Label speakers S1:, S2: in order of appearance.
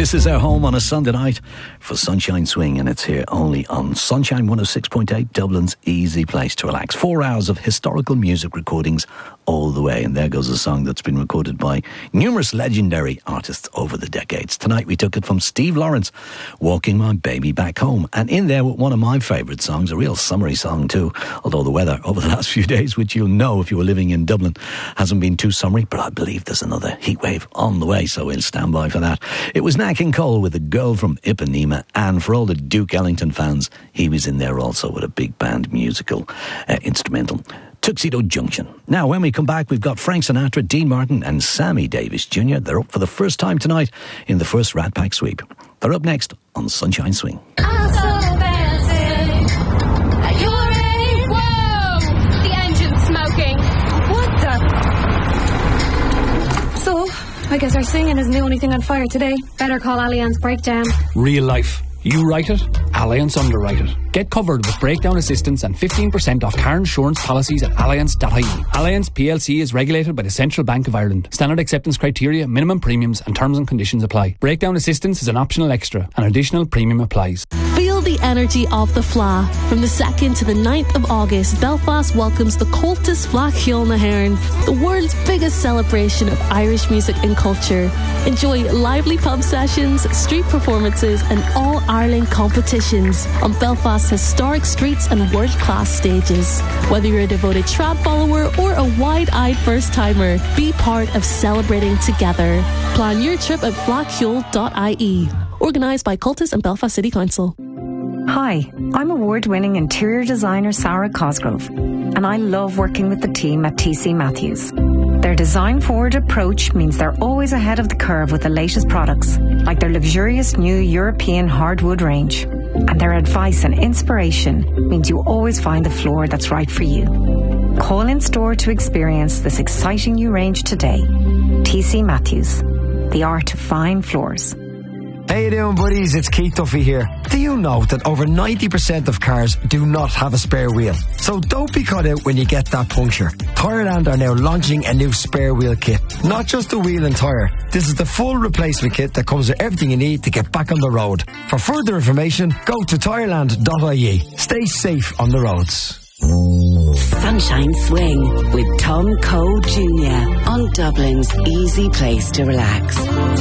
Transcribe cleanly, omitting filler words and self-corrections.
S1: This is our home on a Sunday night for Sunshine Swing, and it's here only on Sunshine 106.8, Dublin's easy place to relax. 4 hours of historical music recordings all the way, and there goes a song that's been recorded by numerous legendary artists over the decades. Tonight we took it from Steve Lawrence, Walking My Baby Back Home, and in there with one of my favourite songs, a real summery song too, although the weather over the last few days, which you'll know if you were living in Dublin, hasn't been too summery, but I believe there's another heat wave on the way, so we'll stand by for that. It was Nat King Cole with A Girl from Ipanema, and for all the Duke Ellington fans, he was in there also with a big band musical instrumental, Tuxedo Junction. Now, when we come back, we've got Frank Sinatra, Dean Martin and Sammy Davis Jr. They're up for the first time tonight in the first Rat Pack sweep. They're up next on Sunshine Swing.
S2: I'm so fancy. Are you ready? Whoa! The engine's smoking. What the? So, I guess our singing isn't the only thing on fire today. Better call Allianz Breakdown.
S3: Real life. You write it, Allianz underwrite it. Get covered with breakdown assistance and 15% off car insurance policies at allianz.ie. Allianz PLC is regulated by the Central Bank of Ireland. Standard acceptance criteria, minimum premiums and terms and conditions apply. Breakdown assistance is an optional extra. An additional premium applies.
S4: Feel the energy of the Fleadh. From the 2nd to the 9th of August, Belfast welcomes the Comhaltas Fleadh Cheoil na hÉireann, the world's biggest celebration of Irish music and culture. Enjoy lively pub sessions, street performances and all-Ireland competitions on Belfast's historic streets and world-class stages. Whether you're a devoted trad follower or a wide-eyed first-timer, be part of celebrating together. Plan your trip at fleadhcheoil.ie. Organised by Comhaltas and Belfast City Council.
S5: Hi, I'm award-winning interior designer Sarah Cosgrove, and I love working with the team at TC Matthews. Their design-forward approach means they're always ahead of the curve with the latest products, like their luxurious new European hardwood range. And their advice and inspiration means you always find the floor that's right for you. Call in store to experience this exciting new range today. TC Matthews, the art of fine floors.
S6: How you doing, buddies? It's Keith Duffy here. Do you know that over 90% of cars do not have a spare wheel? So don't be caught out when you get that puncture. Tireland are now launching a new spare wheel kit. Not just a wheel and tyre. This is the full replacement kit that comes with everything you need to get back on the road. For further information, go to tireland.ie. Stay safe on the roads.
S7: Sunshine Swing with Tom Cole Jr. on Dublin's easy place to relax.